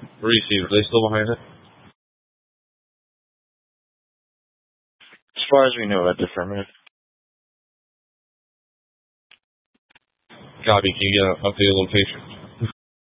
Receiver, are they still behind it? As far as we know, that's affirmative. Copy, can you get an updated location?